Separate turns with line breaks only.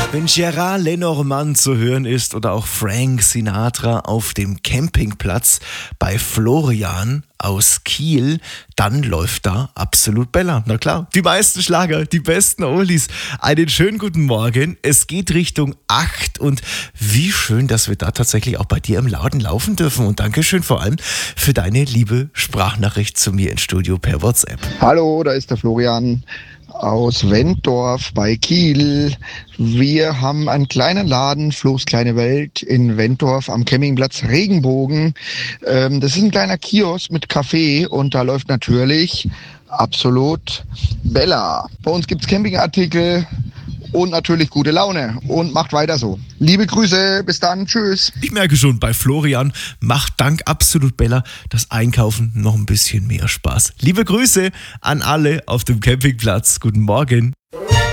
Wenn Gérard Lenormand zu hören ist oder auch Frank Sinatra auf dem Campingplatz bei Florian aus Kiel, dann läuft da absolut Bella. Na klar, die meisten Schlager, die besten Oldies. Einen schönen guten Morgen. Es geht Richtung 8 und wie schön, dass wir da tatsächlich auch bei dir im Laden laufen dürfen. Und Dankeschön vor allem für deine liebe Sprachnachricht zu mir ins Studio per WhatsApp.
Hallo, da ist der Florian aus Wentorf bei Kiel. Wir haben einen kleinen Laden, Flo's Kleine Welt in Wentorf am Campingplatz Regenbogen. Das ist ein kleiner Kiosk mit Café und da läuft natürlich absolut Bella. Bei uns gibt's Campingartikel und natürlich gute Laune und macht weiter so. Liebe Grüße, bis dann, tschüss.
Ich merke schon, bei Florian macht dank absolut Bella das Einkaufen noch ein bisschen mehr Spaß. Liebe Grüße an alle auf dem Campingplatz. Guten Morgen.